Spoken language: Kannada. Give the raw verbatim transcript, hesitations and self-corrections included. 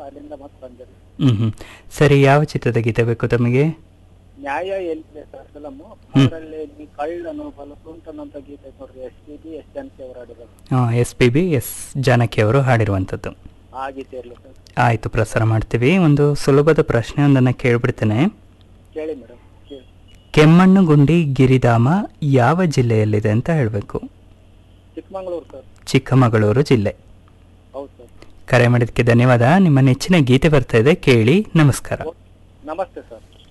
ಅಲ್ಲಿಂದ ಮತ್ತೆ ಬಂದಿರಿ. ಹ್ಞೂ ಹ್ಞೂ ಸರಿ, ಯಾವ ಚಿತ್ರದ ಗೀತೆ ಬೇಕು ತಮಗೆ? ನ್ಯಾಯ ಎಲ್ಲಿದೆ ಸರ್ ಫಿಲಮು, ಅದರಲ್ಲಿ ನೀ ಕಳ್ಳನು ಬಲಸುಂಟನು ಅಂತ ಗೀತೆ ನೋಡ್ರಿ, S P B S Janaki ಅವರು ಆಡಿರೋದು. ಹಾಂ, S P B S Janaki ಅವರು ಹಾಡಿರುವಂಥದ್ದು. ಆ ಗೀತೆ ಇರಲಿ ಸರ್. ಆಯಿತು, ಪ್ರಸಾರ ಮಾಡ್ತೀವಿ. ಒಂದು ಸುಲಭದ ಪ್ರಶ್ನೆಯೊಂದನ್ನು ಕೇಳಿಬಿಡ್ತೇನೆ. ಕೇಳಿ ಮೇಡಮ್ ಕೇಳಿ. ಕೆಮ್ಮಣ್ಣುಗುಂಡಿ ಗಿರಿಧಾಮ ಯಾವ ಜಿಲ್ಲೆಯಲ್ಲಿದೆ ಅಂತ ಹೇಳಬೇಕು. ಚಿಕ್ಕಮಗಳೂರು ಸರ್. ಚಿಕ್ಕಮಗಳೂರು ಜಿಲ್ಲೆ. ಹೌದು ಸರ್. ಕರೆ ಮಾಡಿದ್ದಕ್ಕೆ ಧನ್ಯವಾದ. ನಿಮ್ಮ ನೆಚ್ಚಿನ ಗೀತೆ ಬರ್ತಾ ಇದೆ, ಕೇಳಿ. ನಮಸ್ಕಾರ. ನಮಸ್ತೆ ಸರ್.